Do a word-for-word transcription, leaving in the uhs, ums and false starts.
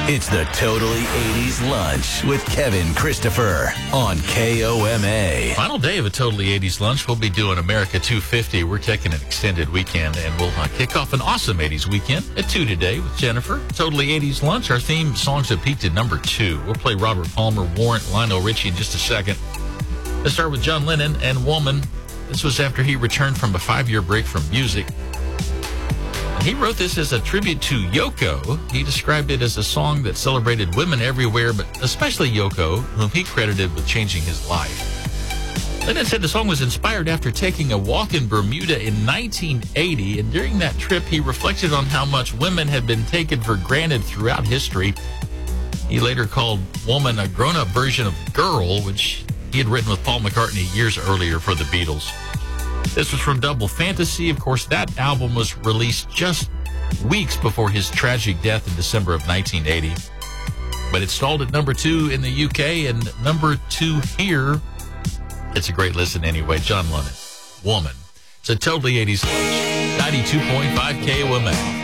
It's the Totally eighties Lunch with Kevin Christopher on K O M A. Final day of a Totally eighties Lunch. We'll be doing America two fifty. We're taking an extended weekend, and we'll uh, kick off an awesome eighties weekend at two today with Jennifer. Totally eighties Lunch. Our theme songs have peaked at number two. We'll play Robert Palmer, Warrant, Lionel Richie in just a second. Let's start with John Lennon and Woman. This was after he returned from a five-year break from music. He wrote this as a tribute to Yoko. He described it as a song that celebrated women everywhere, but especially Yoko, whom he credited with changing his life. Lennon said the song was inspired after taking a walk in Bermuda in nineteen eighty, and during that trip, he reflected on how much women had been taken for granted throughout history. He later called Woman a grown-up version of Girl, which he had written with Paul McCartney years earlier for the Beatles. This was from Double Fantasy. Of course, that album was released just weeks before his tragic death in December of nineteen eighty. But it stalled at number two in the U K and number two here. It's a great listen anyway. John Lennon, Woman. It's a Totally eighties Lunch. ninety-two point five K O M A.